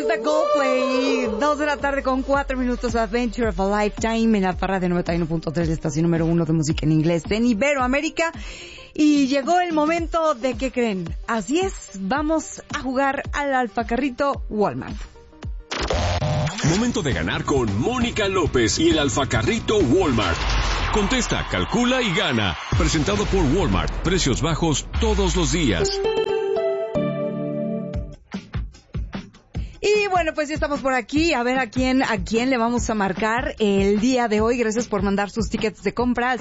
de Coldplay. 2 de la tarde con 4 minutos. Adventure of a Lifetime en la parra de 91.3, la estación número 1 de música en inglés en Iberoamérica. Y llegó el momento de, ¿qué creen? Así es, vamos a jugar al Alfacarrito Walmart. Momento de ganar con Mónica López y el Alfacarrito Walmart. Contesta, calcula y gana. Presentado por Walmart. Precios bajos todos los días. Y bueno, pues ya estamos por aquí. A ver a quién le vamos a marcar el día de hoy. Gracias por mandar sus tickets de compra al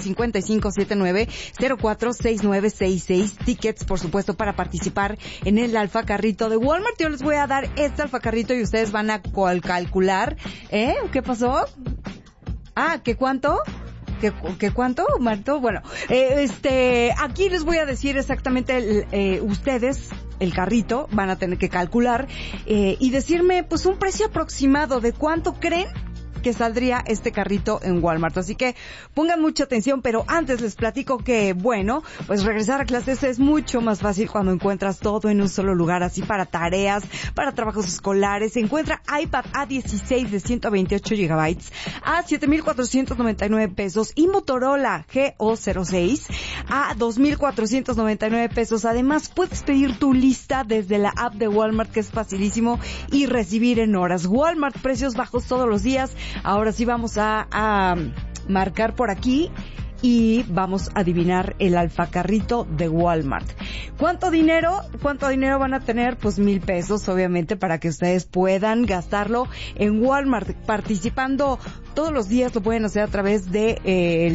5579-046966. Tickets, por supuesto, para participar en el Alfacarrito de Walmart. Yo les voy a dar este Alfacarrito y ustedes van a calcular. ¿Qué pasó? ¿Qué cuánto? ¿Qué cuánto, Marto? Bueno, aquí les voy a decir exactamente ustedes, el carrito, van a tener que calcular y decirme, pues, un precio aproximado de cuánto creen que saldría este carrito en Walmart. Así que pongan mucha atención, pero antes les platico que, bueno, pues regresar a clases es mucho más fácil cuando encuentras todo en un solo lugar, así para tareas, para trabajos escolares. Se encuentra iPad A16 de 128 GB a 7,499 pesos y Motorola G06 a 2,499 pesos. Además, puedes pedir tu lista desde la app de Walmart, que es facilísimo, y recibir en horas. Walmart, precios bajos todos los días. Ahora sí vamos a marcar por aquí y vamos a adivinar el Alfacarrito de Walmart. ¿Cuánto dinero van a tener? Pues 1,000 pesos, obviamente, para que ustedes puedan gastarlo en Walmart. Participando todos los días lo pueden hacer a través de el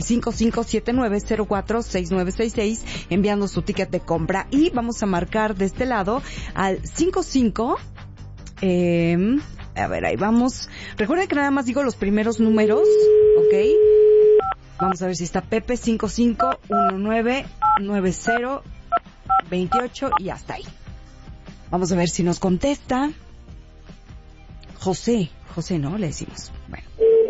5579-046966, enviando su ticket de compra. Y vamos a marcar de este lado al 55... a ver, ahí vamos. Recuerden que nada más digo los primeros números, ¿ok? Vamos a ver si está Pepe. 55199028 y hasta ahí. Vamos a ver si nos contesta José, ¿no? Le decimos. Bueno.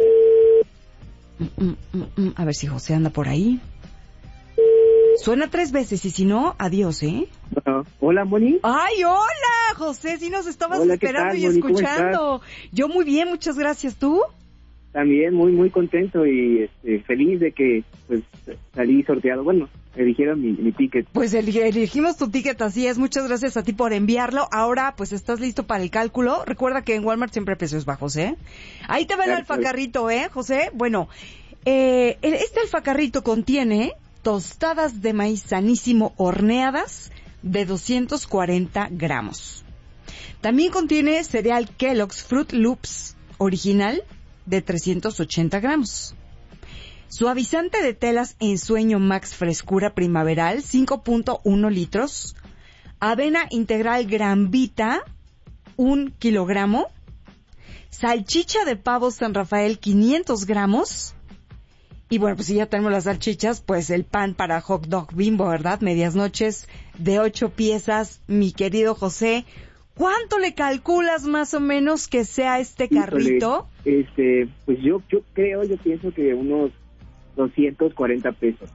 A ver si José anda por ahí. Suena 3 veces y si no, adiós, ¿eh? Hola, Moni. ¡Ay, hola, José! Sí nos estabas esperando y escuchando. Yo muy bien, muchas gracias. ¿Tú? También muy contento y feliz de que pues salí sorteado. Bueno, eligieron mi ticket. Pues elegimos tu ticket, así es. Muchas gracias a ti por enviarlo. Ahora, pues, ¿estás listo para el cálculo? Recuerda que en Walmart siempre precios bajos, ¿eh? Ahí te va el alfacarrito, ¿eh, José? Bueno, este alfacarrito contiene tostadas de maíz sanísimo horneadas de 240 gramos. También contiene cereal Kellogg's Fruit Loops original de 380 gramos. Suavizante de telas Ensueño Max Frescura Primaveral, 5.1 litros. Avena integral Gran Vita, 1 kilogramo. Salchicha de pavo San Rafael, 500 gramos. Y bueno, pues si ya tenemos las salchichas, pues el pan para hot dog Bimbo, ¿verdad? Medias noches de 8 piezas, mi querido José. ¿Cuánto le calculas más o menos que sea este carrito? Pues yo pienso que unos 240 pesos.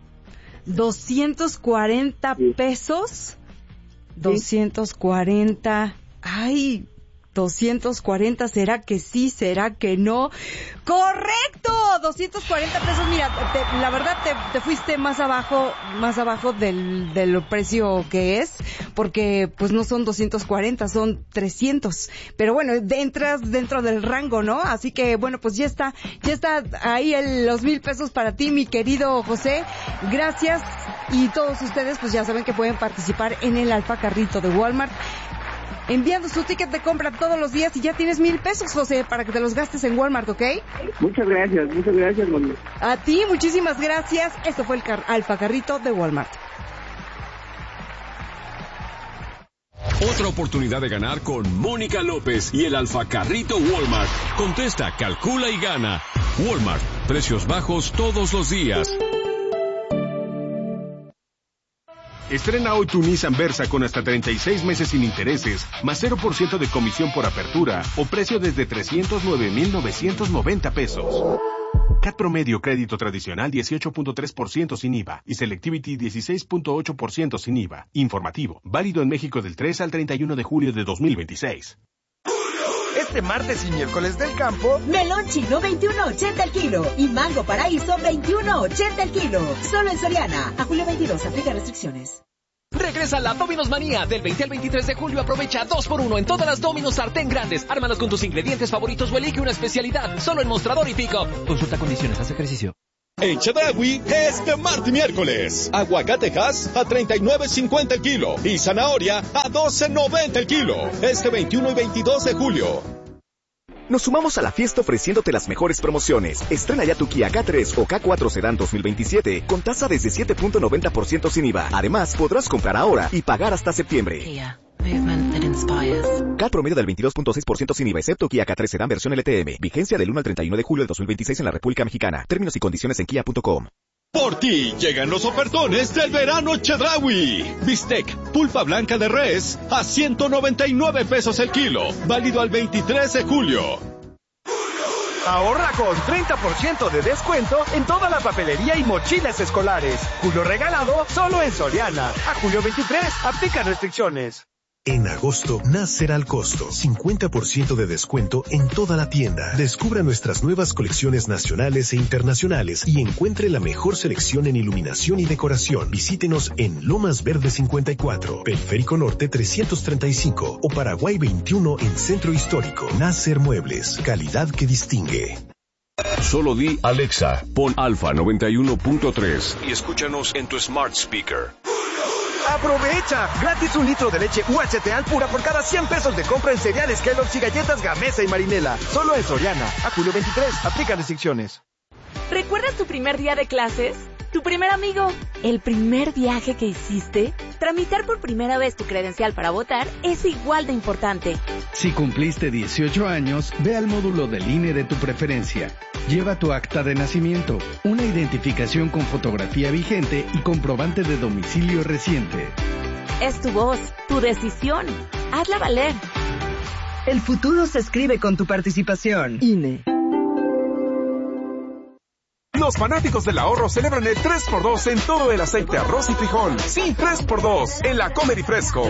240 pesos. 240. Ay, 240, ¿será que sí? ¿Será que no? ¡Correcto! 240 pesos. Mira, la verdad te fuiste más abajo del precio que es, porque pues no son 240, son 300. Pero bueno, entras dentro del rango, ¿no? Así que bueno, pues ya está ahí los 1,000 pesos para ti, mi querido José. Gracias. Y todos ustedes pues ya saben que pueden participar en el Alfacarrito de Walmart, enviando su ticket de compra todos los días, y ya tienes 1,000 pesos, José, para que te los gastes en Walmart, ¿ok? Muchas gracias, Moni. A ti, muchísimas gracias. Esto fue el Alfacarrito de Walmart. Otra oportunidad de ganar con Mónica López y el Alfacarrito Walmart. Contesta, calcula y gana. Walmart, precios bajos todos los días. Estrena hoy tu Nissan Versa con hasta 36 meses sin intereses, más 0% de comisión por apertura o precio desde 309,990 pesos. CAT promedio crédito tradicional 18.3% sin IVA y Selectivity 16.8% sin IVA. Informativo, válido en México del 3 al 31 de julio de 2026. este martes y miércoles del campo, melón chino 21.80 el kilo y mango paraíso 21.80 el kilo. Solo en Soriana. A julio 22, aplica restricciones. Regresa la Domino's Manía. Del 20 al 23 de julio aprovecha 2x1 en todas las Domino's sartén grandes. Ármalas con tus ingredientes favoritos o elige una especialidad. Solo en Mostrador y Pico. Consulta condiciones, haz ejercicio. En Chedraui, este martes y miércoles, aguacatejas a 39.50 el kilo y zanahoria a 12.90 el kilo. Este 21 y 22 de julio. Nos sumamos a la fiesta ofreciéndote las mejores promociones. Estrena ya tu Kia K3 o K4 Sedan 2027 con tasa desde 7.90% sin IVA. Además, podrás comprar ahora y pagar hasta septiembre. Kia. Movement that inspires. CAT promedio del 22.6% sin IVA, excepto Kia K3 Sedan versión LTM. Vigencia del 1 al 31 de julio del 2026 en la República Mexicana. Términos y condiciones en kia.com. Por ti llegan los ofertones del verano Chedraui. Bistec, pulpa blanca de res a 199 pesos el kilo. Válido al 23 de julio. ahorra con 30% de descuento en toda la papelería y mochilas escolares. Julio regalado solo en Soriana. A julio 23, aplica restricciones. En agosto, nacerá al costo. 50% de descuento en toda la tienda. Descubra nuestras nuevas colecciones nacionales e internacionales y encuentre la mejor selección en iluminación y decoración. Visítenos en Lomas Verde 54, Periférico Norte 335 o Paraguay 21 en Centro Histórico. Nacer Muebles, calidad que distingue. Solo di Alexa, pon Alfa 91.3 y escúchanos en tu smart speaker. ¡Aprovecha! Gratis 1 litro de leche UHT Alpura por cada 100 pesos de compra en cereales Kellogg's y galletas Gamesa y Marinela. Solo en Soriana. A julio 23. Aplica restricciones. ¿Recuerdas tu primer día de clases? ¿Tu primer amigo? ¿El primer viaje que hiciste? Tramitar por primera vez tu credencial para votar es igual de importante. Si cumpliste 18 años, ve al módulo del INE de tu preferencia. Lleva tu acta de nacimiento, una identificación con fotografía vigente y comprobante de domicilio reciente. Es tu voz, tu decisión. Hazla valer. El futuro se escribe con tu participación. INE. Los fanáticos del ahorro celebran el 3x2 en todo el aceite, arroz y frijol. Sí, 3x2 en la Comer y Fresco.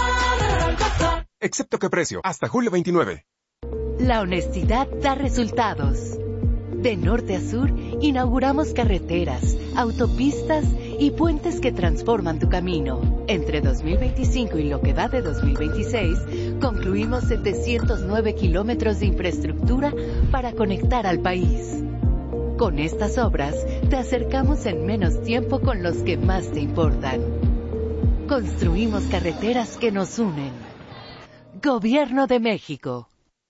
Excepto qué precio, hasta julio 29. La honestidad da resultados. De norte a sur, inauguramos carreteras, autopistas y puentes que transforman tu camino. Entre 2025 y lo que va de 2026, concluimos 709 kilómetros de infraestructura para conectar al país. Con estas obras, te acercamos en menos tiempo con los que más te importan. Construimos carreteras que nos unen. Gobierno de México.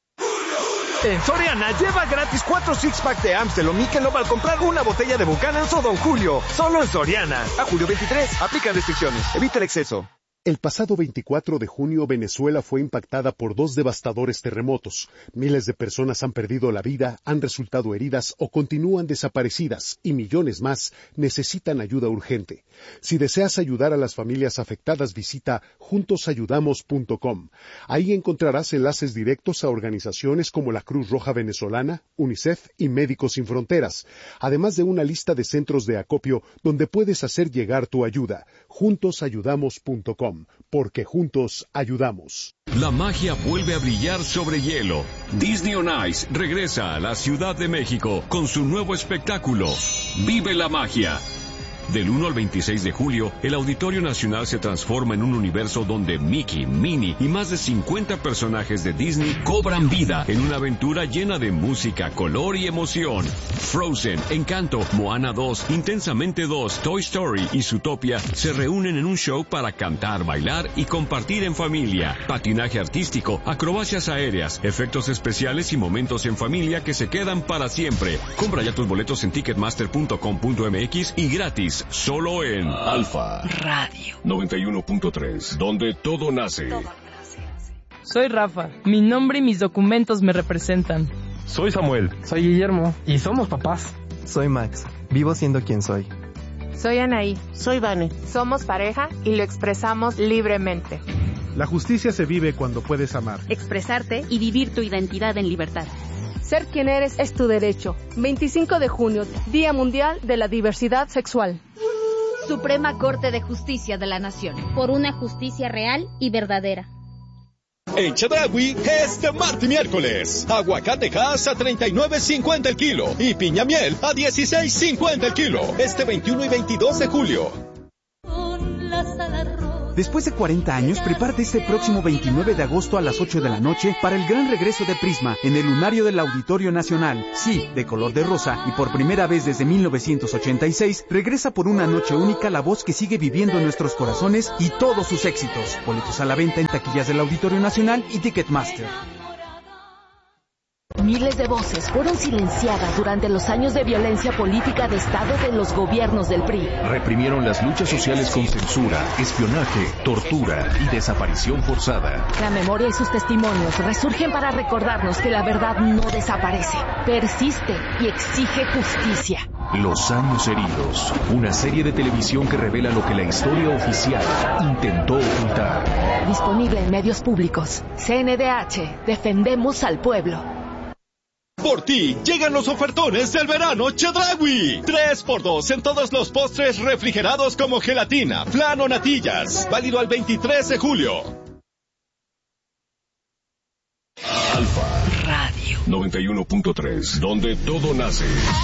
En Soriana, lleva gratis 4 six-pack de Amstel o Michelob al comprar una botella de Buchanan's o Don Julio. Solo en Soriana. A julio 23, aplica restricciones. Evita el exceso. El pasado 24 de junio, Venezuela fue impactada por 2 devastadores terremotos. Miles de personas han perdido la vida, han resultado heridas o continúan desaparecidas, y millones más necesitan ayuda urgente. Si deseas ayudar a las familias afectadas, visita juntosayudamos.com. Ahí encontrarás enlaces directos a organizaciones como la Cruz Roja Venezolana, UNICEF y Médicos Sin Fronteras, además de una lista de centros de acopio donde puedes hacer llegar tu ayuda. Juntosayudamos.com. Porque juntos ayudamos. La magia vuelve a brillar sobre hielo. Disney on Ice regresa a la Ciudad de México con su nuevo espectáculo. ¡Vive la magia! Del 1 al 26 de julio, el Auditorio Nacional se transforma en un universo donde Mickey, Minnie y más de 50 personajes de Disney cobran vida en una aventura llena de música, color y emoción. Frozen, Encanto, Moana 2, Intensamente 2, Toy Story y Zootopia se reúnen en un show para cantar, bailar y compartir en familia. Patinaje artístico, acrobacias aéreas, efectos especiales y momentos en familia que se quedan para siempre. Compra ya tus boletos en ticketmaster.com.mx y gratis. Solo en Alfa Radio 91.3, donde todo nace. Soy Rafa. Mi nombre y mis documentos me representan. Soy Samuel. Soy Guillermo. Y somos papás. Soy Max. Vivo siendo quien soy. Soy Anaí. Soy Vane. Somos pareja y lo expresamos libremente. La justicia se vive cuando puedes amar, expresarte y vivir tu identidad en libertad. Ser quien eres es tu derecho. 25 de junio, Día Mundial de la Diversidad Sexual. Suprema Corte de Justicia de la Nación. Por una justicia real y verdadera. En Chedraui, este martes y miércoles, aguacatejas a $39.50 el kilo y piña miel a $16.50 el kilo. Este 21 y 22 de julio. Después de 40 años, prepárate este próximo 29 de agosto a las 8 de la noche para el gran regreso de Prisma en el lunario del Auditorio Nacional. Sí, de color de rosa, y por primera vez desde 1986, regresa por una noche única la voz que sigue viviendo en nuestros corazones y todos sus éxitos. Boletos a la venta en taquillas del Auditorio Nacional y Ticketmaster. Miles de voces fueron silenciadas durante los años de violencia política de Estado de los gobiernos del PRI. Reprimieron las luchas sociales con censura, espionaje, tortura y desaparición forzada. La memoria y sus testimonios resurgen para recordarnos que la verdad no desaparece, persiste y exige justicia. Los años heridos, una serie de televisión que revela lo que la historia oficial intentó ocultar. Disponible en medios públicos. CNDH, defendemos al pueblo. Por ti, llegan los ofertones del verano Chedraui. 3x2 en todos los postres refrigerados como gelatina, flan o natillas. Válido al 23 de julio. Alfa Radio 91.3, donde todo nace.